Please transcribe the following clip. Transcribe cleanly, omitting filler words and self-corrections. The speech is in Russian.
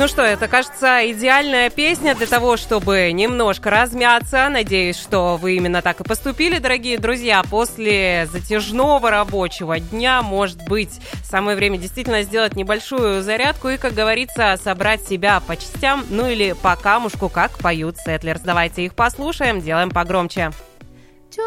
Ну что, это, кажется, идеальная песня для того, чтобы немножко размяться. Надеюсь, что вы именно так и поступили, дорогие друзья. После затяжного рабочего дня, может быть, самое время действительно сделать небольшую зарядку и, как говорится, собрать себя по частям, ну или по камушку, как поют Settlers. Давайте их послушаем, делаем погромче.